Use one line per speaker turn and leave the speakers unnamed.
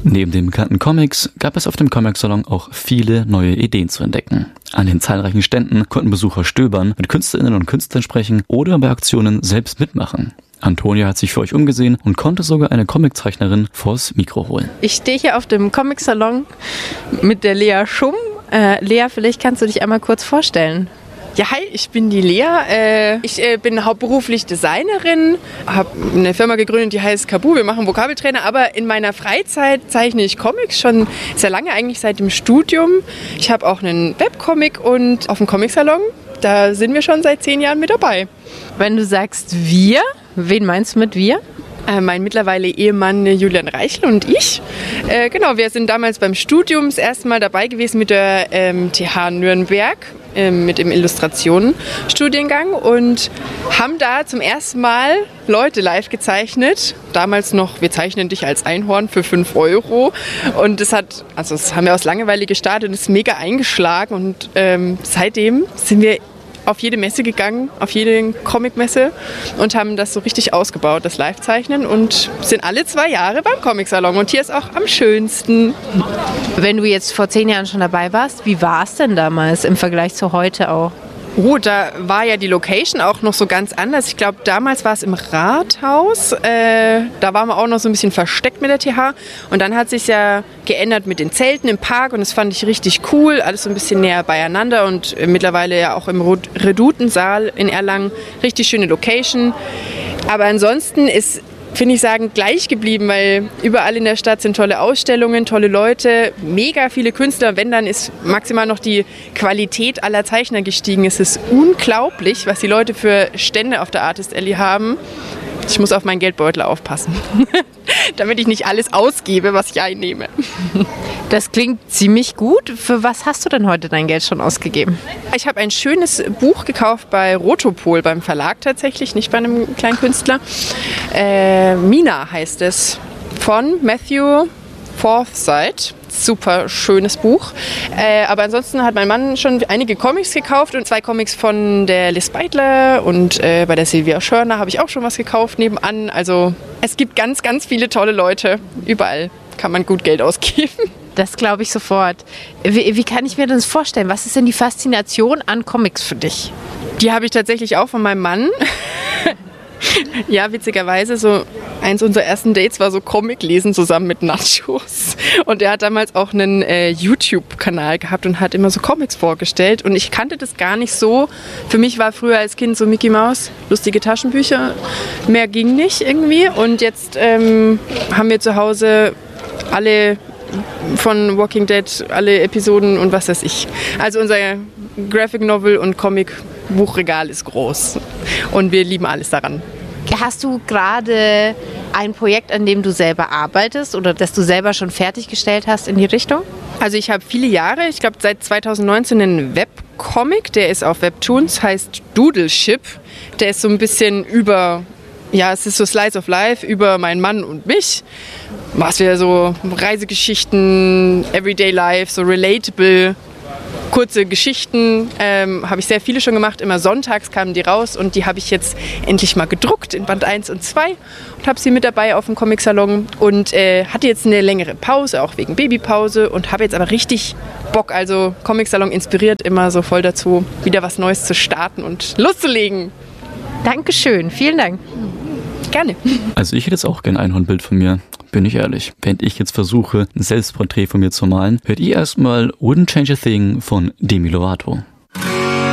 Neben den bekannten Comics gab es auf dem Comic-Salon auch viele neue Ideen zu entdecken. An den zahlreichen Ständen konnten Besucher stöbern, mit Künstlerinnen und Künstlern sprechen oder bei Aktionen selbst mitmachen. Antonia hat sich für euch umgesehen und konnte sogar eine Comiczeichnerin vors Mikro holen.
Ich stehe hier auf dem Comic-Salon mit der Lea Schumm. Lea, vielleicht kannst du dich einmal kurz vorstellen.
Ja, hi, ich bin die Lea. Ich bin hauptberuflich Designerin, habe eine Firma gegründet, die heißt Kabu. Wir machen Vokabeltrainer, aber in meiner Freizeit zeichne ich Comics schon sehr lange, eigentlich seit dem Studium. Ich habe auch einen Webcomic und auf dem Comic-Salon, da sind wir schon seit 10 Jahren mit dabei.
Wenn du sagst wir, wen meinst du mit wir?
Mein mittlerweile Ehemann Julian Reichel und ich. Genau, wir sind damals beim Studium das erste Mal dabei gewesen mit der TH Nürnberg, mit dem Illustrationen-Studiengang und haben da zum ersten Mal Leute live gezeichnet. Damals noch, wir zeichnen dich als Einhorn für 5 €. Und das haben wir aus Langeweile gestartet und ist mega eingeschlagen. Und seitdem sind wir auf jede Messe gegangen, auf jede Comicmesse und haben das so richtig ausgebaut, das Live-Zeichnen und sind alle 2 Jahre beim Comic-Salon und hier ist auch am schönsten.
Wenn du jetzt vor 10 Jahren schon dabei warst, wie war es denn damals im Vergleich zu heute auch?
Oh, da war ja die Location auch noch so ganz anders. Ich glaube, damals war es im Rathaus. Da waren wir auch noch so ein bisschen versteckt mit der TH. Und dann hat sich ja geändert mit den Zelten im Park. Und das fand ich richtig cool. Alles so ein bisschen näher beieinander. Und mittlerweile ja auch im Redutensaal in Erlangen. Richtig schöne Location. Aber ansonsten ist, finde ich sagen, gleich geblieben, weil überall in der Stadt sind tolle Ausstellungen, tolle Leute, mega viele Künstler. Wenn, dann ist maximal noch die Qualität aller Zeichner gestiegen. Es ist unglaublich, was die Leute für Stände auf der Artist Alley haben. Ich muss auf meinen Geldbeutel aufpassen, damit ich nicht alles ausgebe, was ich einnehme.
Das klingt ziemlich gut. Für was hast du denn heute dein Geld schon ausgegeben?
Ich habe ein schönes Buch gekauft bei Rotopol, beim Verlag tatsächlich, nicht bei einem kleinen Künstler. Mina heißt es, von Matthew Forsyth. Super schönes Buch. Aber ansonsten hat mein Mann schon einige Comics gekauft und 2 Comics von der Liz Beitler und bei der Silvia Schörner habe ich auch schon was gekauft nebenan. Also es gibt ganz, ganz viele tolle Leute. Überall kann man gut Geld ausgeben.
Das glaube ich sofort. Wie kann ich mir das vorstellen? Was ist denn die Faszination an Comics für dich?
Die habe ich tatsächlich auch von meinem Mann. Ja, witzigerweise, so eins unserer ersten Dates war so Comic lesen zusammen mit Nachos. Und er hat damals auch einen YouTube-Kanal gehabt und hat immer so Comics vorgestellt. Und ich kannte das gar nicht so. Für mich war früher als Kind so Mickey Mouse, lustige Taschenbücher. Mehr ging nicht irgendwie. Und jetzt haben wir zu Hause alle von Walking Dead, alle Episoden und was weiß ich. Also unser Graphic Novel und Comic Buchregal ist groß und wir lieben alles daran.
Hast du gerade ein Projekt, an dem du selber arbeitest oder das du selber schon fertiggestellt hast in die Richtung?
Also ich habe viele Jahre, ich glaube seit 2019 einen Webcomic, der ist auf Webtoons, heißt Doodle Ship. Der ist so ein bisschen es ist so Slice of Life über meinen Mann und mich. Was wir so Reisegeschichten, Everyday Life, so relatable, kurze Geschichten, habe ich sehr viele schon gemacht. Immer sonntags kamen die raus und die habe ich jetzt endlich mal gedruckt in Band 1 und 2 und habe sie mit dabei auf dem Comic-Salon und hatte jetzt eine längere Pause, auch wegen Babypause und habe jetzt aber richtig Bock. Also Comic-Salon inspiriert immer so voll dazu, wieder was Neues zu starten und loszulegen.
Dankeschön, vielen Dank.
Gerne.
Also ich hätte jetzt auch gerne ein Einhornbild von mir, bin ich ehrlich. Während ich jetzt versuche, ein Selbstporträt von mir zu malen, hört ihr erstmal Wouldn't Change a Thing von Demi Lovato.